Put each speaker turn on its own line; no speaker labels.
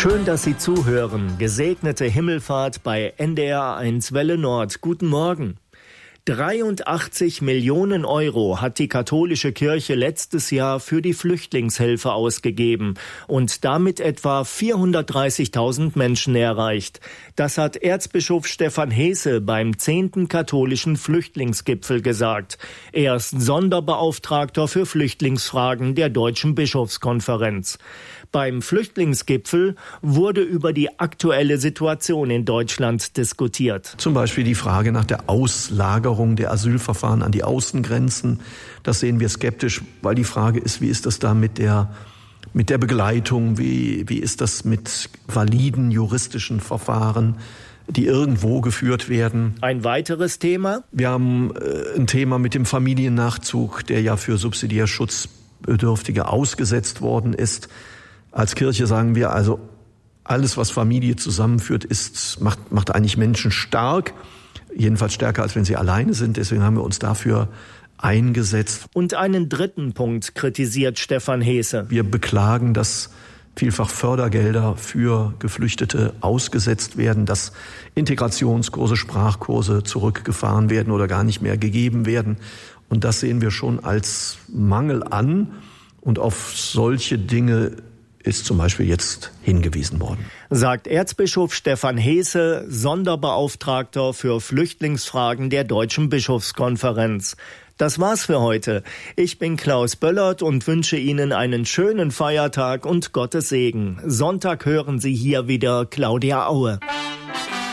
Schön, dass Sie zuhören. Gesegnete Himmelfahrt bei NDR1 Welle Nord. Guten Morgen. 83 Millionen Euro hat die katholische Kirche letztes Jahr für die Flüchtlingshilfe ausgegeben und damit etwa 430.000 Menschen erreicht. Das hat Erzbischof Stefan Heese beim 10. katholischen Flüchtlingsgipfel gesagt. Er ist Sonderbeauftragter für Flüchtlingsfragen der Deutschen Bischofskonferenz. Beim Flüchtlingsgipfel wurde über die aktuelle Situation in Deutschland diskutiert.
Zum Beispiel die Frage nach der Auslagerung der Asylverfahren an die Außengrenzen. Das sehen wir skeptisch, weil die Frage ist, wie ist das da mit der Begleitung? Wie ist das mit validen juristischen Verfahren, die irgendwo geführt werden?
Ein weiteres Thema?
Wir haben ein Thema mit dem Familiennachzug, der ja für subsidiär Schutzbedürftige ausgesetzt worden ist. Als Kirche sagen wir also, alles, was Familie zusammenführt, macht eigentlich Menschen stark. Jedenfalls stärker, als wenn sie alleine sind. Deswegen haben wir uns dafür eingesetzt.
Und einen dritten Punkt kritisiert Stefan Heese.
Wir beklagen, dass vielfach Fördergelder für Geflüchtete ausgesetzt werden, dass Integrationskurse, Sprachkurse zurückgefahren werden oder gar nicht mehr gegeben werden. Und das sehen wir schon als Mangel an. Und auf solche Dinge ist zum Beispiel jetzt hingewiesen worden.
Sagt Erzbischof Stefan Heese, Sonderbeauftragter für Flüchtlingsfragen der Deutschen Bischofskonferenz. Das war's für heute. Ich bin Klaus Böllert und wünsche Ihnen einen schönen Feiertag und Gottes Segen. Sonntag hören Sie hier wieder Claudia Aue.